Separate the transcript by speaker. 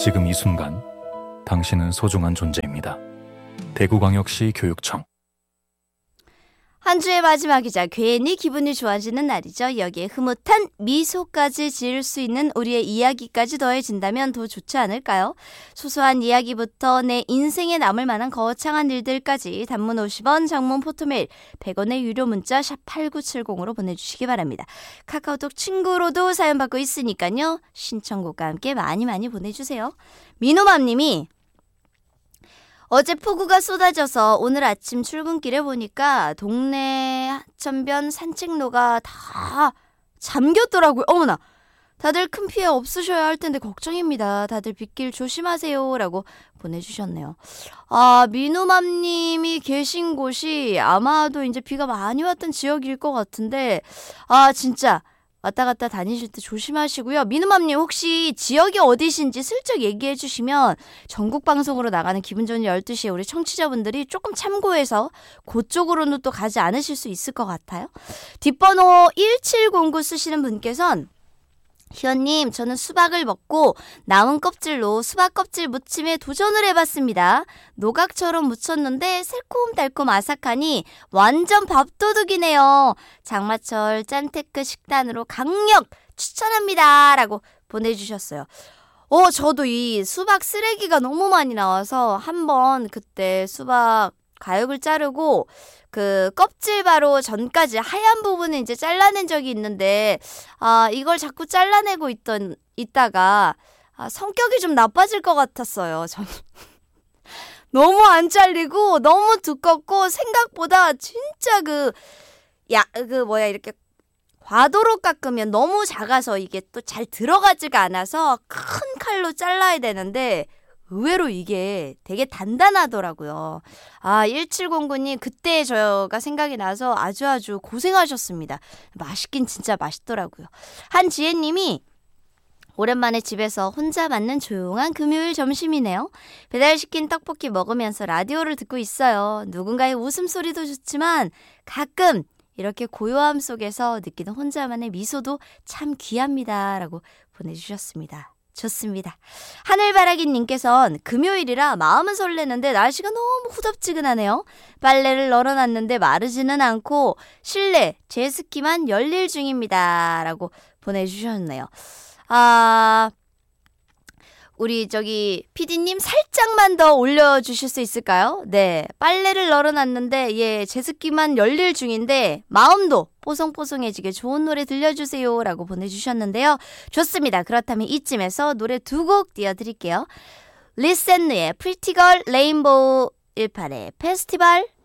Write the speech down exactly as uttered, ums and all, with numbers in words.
Speaker 1: 지금 이 순간 당신은 소중한 존재입니다. 대구광역시 교육청.
Speaker 2: 한 주의 마지막이자 괜히 기분이 좋아지는 날이죠. 여기에 흐뭇한 미소까지 지을 수 있는 우리의 이야기까지 더해진다면 더 좋지 않을까요? 소소한 이야기부터 내 인생에 남을 만한 거창한 일들까지 단문 오십 원, 장문 포토메일 백 원의 유료 문자 샵 팔구칠공으로 보내주시기 바랍니다. 카카오톡 친구로도 사연 받고 있으니까요. 신청곡과 함께 많이 많이 보내주세요. 민호맘님이 어제 폭우가 쏟아져서 오늘 아침 출근길에 보니까 동네 하천변 산책로가 다 잠겼더라고요. 어머나! 다들 큰 피해 없으셔야 할 텐데 걱정입니다. 다들 빗길 조심하세요. 라고 보내주셨네요. 아, 민우맘님이 계신 곳이 아마도 이제 비가 많이 왔던 지역일 것 같은데, 아, 진짜. 왔다 갔다 다니실 때 조심하시고요. 민우맘님 혹시 지역이 어디신지 슬쩍 얘기해 주시면 전국 방송으로 나가는 기분 좋은 열두 시에 우리 청취자분들이 조금 참고해서 그쪽으로는 또 가지 않으실 수 있을 것 같아요. 뒷번호 일칠공구 쓰시는 분께서는 희연님, 저는 수박을 먹고 남은 껍질로 수박 껍질 무침에 도전을 해봤습니다. 노각처럼 무쳤는데 새콤달콤 아삭하니 완전 밥도둑이네요. 장마철 짠테크 식단으로 강력 추천합니다. 라고 보내주셨어요. 어, 저도 이 수박 쓰레기가 너무 많이 나와서 한번 그때 수박 가육을 자르고 그 껍질 바로 전까지 하얀 부분은 이제 잘라낸 적이 있는데 아 이걸 자꾸 잘라내고 있던 있다가 아, 성격이 좀 나빠질 것 같았어요. 저는 너무 안 잘리고 너무 두껍고 생각보다 진짜 그 야 그 뭐야 이렇게 과도로 깎으면 너무 작아서 이게 또 잘 들어가지가 않아서 큰 칼로 잘라야 되는데 의외로 이게 되게 단단하더라고요. 아, 일칠공구님 그때 저가 생각이 나서 아주 아주 고생하셨습니다. 맛있긴 진짜 맛있더라고요. 한지혜님이 오랜만에 집에서 혼자 맞는 조용한 금요일 점심이네요. 배달시킨 떡볶이 먹으면서 라디오를 듣고 있어요. 누군가의 웃음소리도 좋지만 가끔 이렇게 고요함 속에서 느끼는 혼자만의 미소도 참 귀합니다. 라고 보내주셨습니다. 좋습니다. 하늘바라기님께서는 금요일이라 마음은 설레는데 날씨가 너무 후덥지근하네요. 빨래를 널어놨는데 마르지는 않고 실내 제습기만 열일 중입니다. 라고 보내주셨네요. 아... 우리 저기 피디님 살짝만 더 올려주실 수 있을까요? 네, 빨래를 널어놨는데 예 제습기만 열일 중인데 마음도 뽀송뽀송해지게 좋은 노래 들려주세요 라고 보내주셨는데요. 좋습니다. 그렇다면 이쯤에서 노래 두 곡 띄워드릴게요. 리센느의 프리티걸 레인보우 일팔의 페스티벌.